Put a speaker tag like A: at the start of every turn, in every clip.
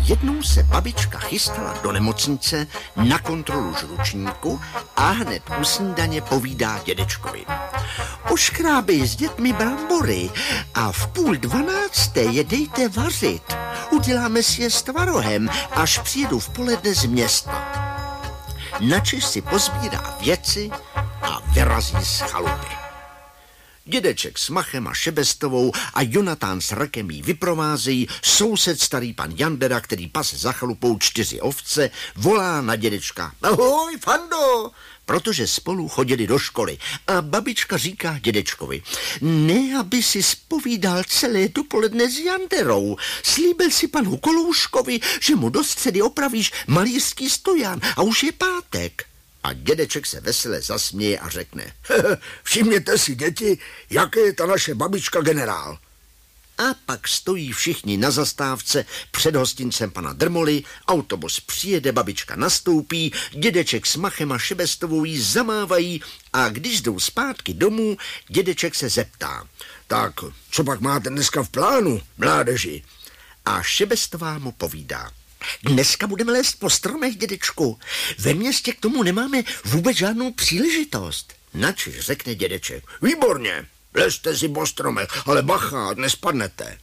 A: jednou se babička chystala do nemocnice na kontrolu žlučníku a hned u snídaně povídá dědečkovi. Oškrábej s dětmi brambory a v 11:30 je dejte vařit. Uděláme si je s tvarohem, až přijedu v poledne z města. Načež si pozbírá věci a vyrazí z chalupy. Dědeček s Machem a Šebestovou a Jonatán s Rekem jí vyprovázejí, soused starý pan Jandera, který pase za chalupou 4 ovce, volá na dědečka. Ahoj, Fando! Protože spolu chodili do školy a babička říká dědečkovi, ne, aby si zpovídal celé dopoledne s Janderou. Slíbil si panu Kolouškovi, že mu do středy opravíš malířský stojan a už je pátek. A dědeček se vesele zasměje a řekne, všimněte si, děti, jaké je ta naše babička generál. A pak stojí všichni na zastávce před hostincem pana Drmoly, autobus přijede, babička nastoupí, dědeček s Machem a Šebestovou jí zamávají a když jdou zpátky domů, dědeček se zeptá, tak co pak máte dneska v plánu, mládeži? A Šebestová mu povídá, dneska budeme lézt po stromech, dědečku. Ve městě k tomu nemáme vůbec žádnou příležitost. Načež řekne dědeček, výborně, lezte si po stromech, ale bacha, dnes padnete.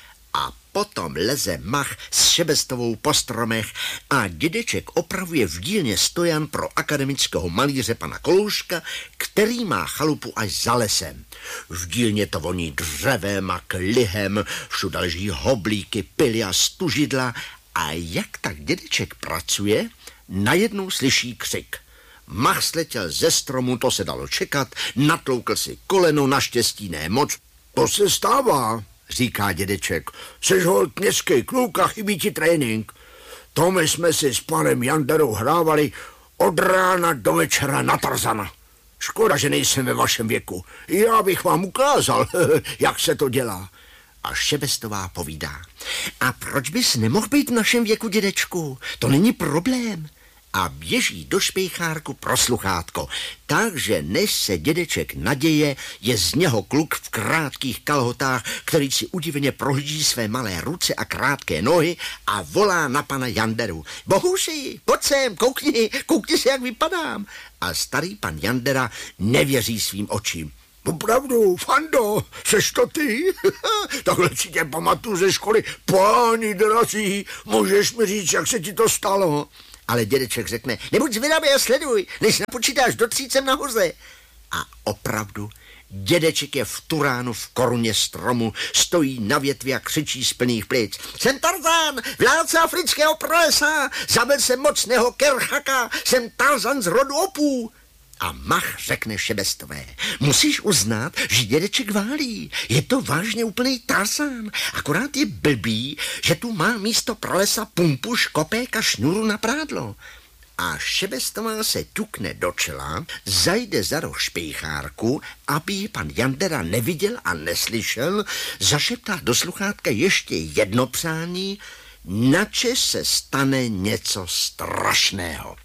A: A potom leze Mach s Šebestovou po stromech a dědeček opravuje v dílně stojan pro akademického malíře pana Kolouška, který má chalupu až za lesem. V dílně to voní dřevem a klihem, všude leží hoblíky, pily a stužidla. A jak tak dědeček pracuje, najednou slyší křik. Mach sletěl ze stromu, to se dalo čekat, natloukl si koleno, naštěstí ne moc. To se stává, říká dědeček. Seš holt městský kluk a chybí ti trénink. To my jsme si s panem Janderou hrávali od rána do večera na Tarzana. Škoda, že nejsem ve vašem věku. Já bych vám ukázal, jak se to dělá. A Šebestová povídá. A proč bys nemohl být v našem věku, dědečku? To není problém. A běží do špejchárku pro sluchátko. Takže než se dědeček naděje, je z něho kluk v krátkých kalhotách, který si udivně prohlíží své malé ruce a krátké nohy a volá na pana Janderu. Bohuši, pojď sem, koukni se, jak vypadám. A starý pan Jandera nevěří svým očím. Opravdu, Fando, seš to ty? Takhle si tě pamatuju ze školy. Páni drazí, můžeš mi říct, jak se ti to stalo? Ale dědeček řekne, nebuď zvědavý a sleduj, než napočítáš do 3 jsem nahoře. A opravdu, dědeček je v turánu v koruně stromu, stojí na větvi a křičí z plných plic. Jsem Tarzan, vládce afrického pralesa, zabil jsem mocného Kerchaka, jsem Tarzan z rodu opů. A Mach řekne Šebestové, musíš uznat, že dědeček válí. Je to vážně úplný Tarzan. Akorát je blbý, že tu má místo pralesa pumpu, škopek a šňůru na prádlo. A Šebestová se ťukne do čela, zajde za roh špejchárku, aby ji pan Jandera neviděl a neslyšel, zašeptá do sluchátka ještě jedno přání, načež se stane něco strašného.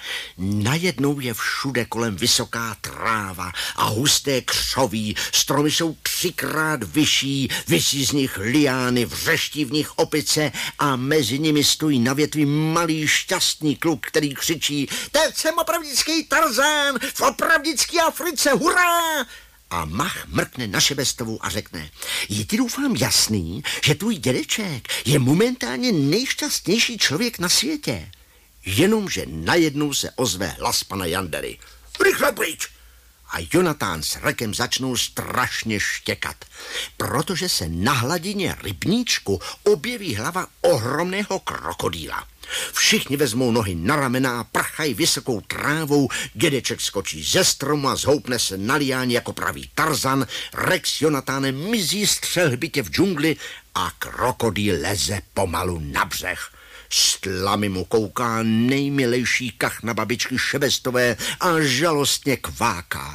A: Najednou je všude kolem vysoká tráva a husté křoví, stromy jsou 3krát vyšší, visí z nich liány, vřeští v nich opice a mezi nimi stojí na větvi malý šťastný kluk, který křičí teď jsem opravdický Tarzán v opravdický Africe, hurá! A Mach mrkne na Šebestovou a řekne, je ti doufám jasný, že tvůj dědeček je momentálně nejšťastnější člověk na světě. Jenomže najednou se ozve hlas pana Jandery. Rychle pryč! A Jonatán s Rekem začnou strašně štěkat, protože se na hladině rybníčku objeví hlava ohromného krokodýla. Všichni vezmou nohy na ramena a prchají vysokou trávou, dědeček skočí ze stromu a zhoupne se na liáně jako pravý Tarzan, Rex s Jonatánem mizí střelhbitě v džungli a krokodýl leze pomalu na břeh. Z tlamy mu kouká nejmilejší kachna babičky Šebestové a žalostně kváká.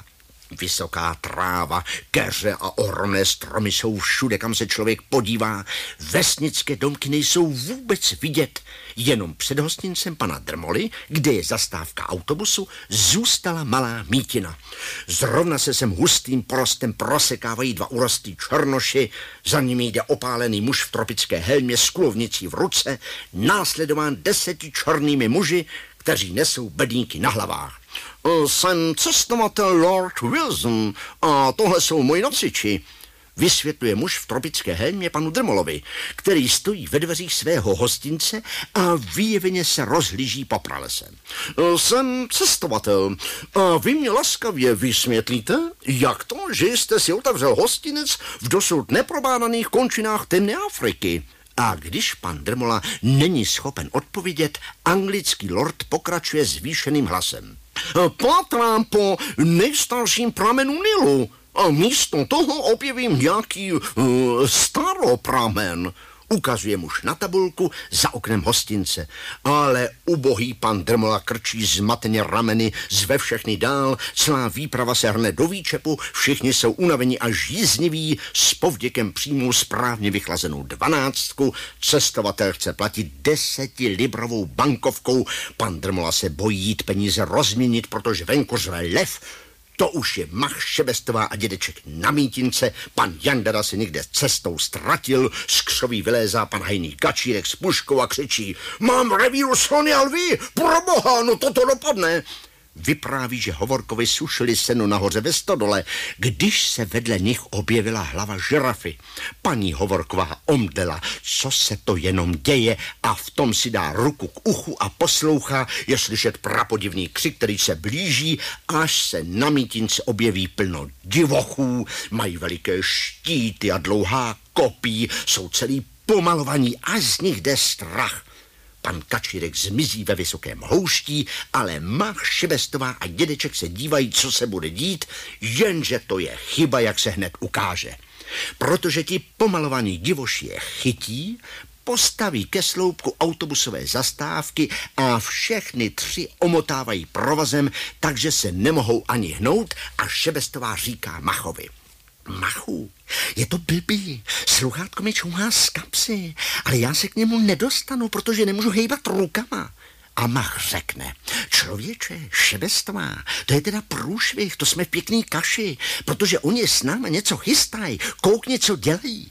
A: Vysoká tráva, keře a ohromné stromy jsou všude, kam se člověk podívá. Vesnické domky nejsou vůbec vidět. Jenom před hostincem pana Drmoly, kde je zastávka autobusu, zůstala malá mítina. Zrovna se sem hustým porostem prosekávají dva urostlí černoši, za nimi jde opálený muž v tropické helmě s kulovnicí v ruce, následován 10 černými muži, kteří nesou bedníky na hlavách. Jsem cestovatel Lord Wilson a tohle jsou moji nosiči, vysvětluje muž v tropické helmě panu Drmolovi, který stojí ve dveřích svého hostince a vyjeveně se rozhlíží po pralese. Jsem cestovatel a vy mě laskavě vysvětlíte, jak to, že jste si otevřel hostinec v dosud neprobádaných končinách temné Afriky. A když pan Drmola není schopen odpovědět, anglický lord pokračuje zvýšeným hlasem. Pátrám po nejstarším pramenu Nilu a místo toho objevím nějaký staropramen. Ukazuje muž na tabulku za oknem hostince. Ale ubohý pan Drmola krčí zmateně rameny, zve všechny dál, celá výprava se hrne do výčepu, všichni jsou unavení a žízniví, s povděkem přijmou správně vychlazenou 12, cestovatel chce platit 10librovou bankovkou, pan Drmola se bojí jít peníze rozměnit, protože venku řve lev. To už je Mach Šebestová a dědeček na mítince, pan Jandara se někde cestou ztratil, z křoví vylézá pan hajný Kačírek s puškou a křičí: Mám revíru slony a lví, proboha, no toto dopadne. Vypráví, že Hovorkovi sušili seno nahoře ve stodole, když se vedle nich objevila hlava žirafy. Paní Hovorková omdlela, co se to jenom děje, a v tom si dá ruku k uchu a poslouchá, je slyšet prapodivný křik, který se blíží, až se na mítince objeví plno divochů, mají veliké štíty a dlouhá kopí, jsou celý pomalovaní a z nich jde strach. Pan Kačírek zmizí ve vysokém houští, ale Mach Šebestová a dědeček se dívají, co se bude dít, jenže to je chyba, jak se hned ukáže. Protože ti pomalovaní divoši je chytí, postaví ke sloupku autobusové zastávky a všechny 3 omotávají provazem, takže se nemohou ani hnout a Šebestová říká Machovi: Machu, je to blbý, sluchátko mi čouhá z kapsy, ale já se k němu nedostanu, protože nemůžu hejbat rukama. A Mach řekne: Člověče, Šebestová, to je teda průšvih, to jsme v pěkný kaši, protože oni s námi něco chystají, koukni, co dělají.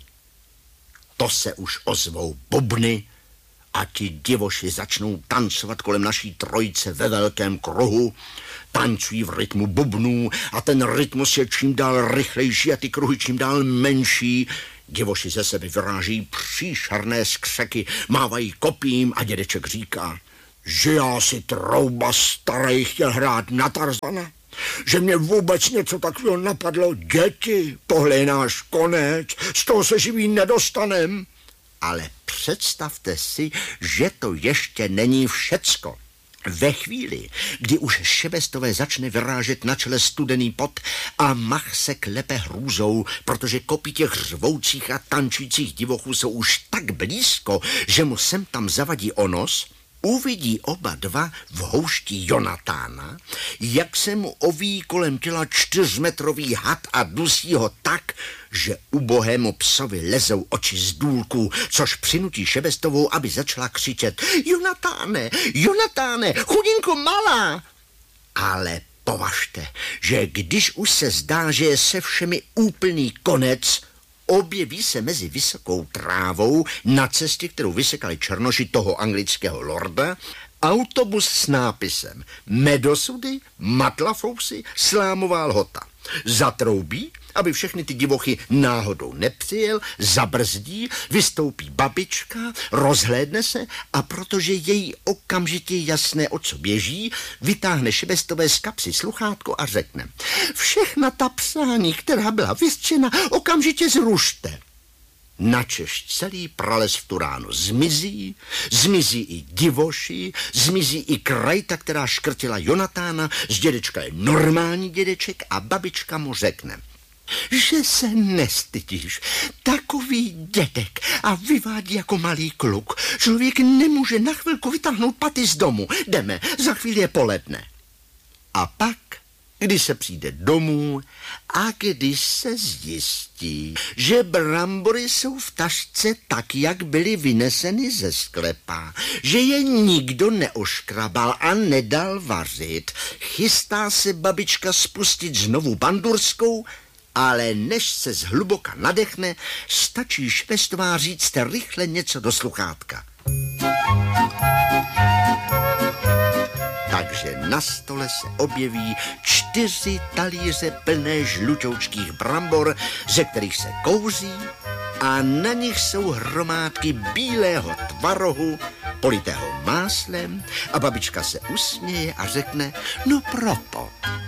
A: To se už ozvou bubny a ti divoši začnou tancovat kolem naší trojice ve velkém kruhu. Tancují v rytmu bubnů a ten rytmus je čím dál rychlejší a ty kruhy čím dál menší. Divoši ze sebe vyráží příšerné skřeky, mávají kopím a dědeček říká: Že já si trouba starej chtěl hrát na Tarzana? Že mě vůbec něco takového napadlo? Děti, tohle je náš konec, z toho se živý nedostanem. Ale představte si, že to ještě není všecko. Ve chvíli, kdy už Šebestové začne vyrážet na čele studený pot a Mach se klepe hrůzou, protože kopí těch řvoucích a tančících divochů jsou už tak blízko, že mu sem tam zavadí o nos, uvidí oba dva v houšti Jonatána, jak se mu oví kolem těla 4metrový had a dusí ho tak, že ubohému psovi lezou oči z důlků, což přinutí Šebestovou, aby začala křičet: Jonatáne, Jonatáne, chudinko malá! Ale považte, že když už se zdá, že je se všemi úplný konec, objeví se mezi vysokou trávou na cestě, kterou vysekali černoši toho anglického lorda, autobus s nápisem Medosudy, Matlafousy, Slámová Lhota. Zatroubí, aby všechny ty divochy náhodou nepřijel, zabrzdí, vystoupí babička, rozhlédne se a protože její okamžitě jasné, o co běží, vytáhne Šebestové z kapsy sluchátko a řekne: Všechna ta psání, která byla vyřčena, okamžitě zrušte. Načež celý prales v tu ráno zmizí, zmizí i divoši, zmizí i krajta, která škrtila Jonatána, z dědečka je normální dědeček a babička mu řekne: Že se nestydíš, takový dědek a vyvádí jako malý kluk. Člověk nemůže na chvilku vytáhnout paty z domu. Jdeme, za chvíli je poledne. A pak Když se přijde domů a když se zjistí, že brambory jsou v tašce tak, jak byly vyneseny ze sklepa, že je nikdo neoškrabal a nedal vařit, chystá se babička spustit znovu Bandurskou, ale než se zhluboka nadechne, stačí Švestová říct rychle něco do sluchátka. Takže na stole se objeví 4 talíře plné žlutoučkých brambor, ze kterých se kouří, a na nich jsou hromádky bílého tvarohu, politého máslem, a babička se usměje a řekne, no proto,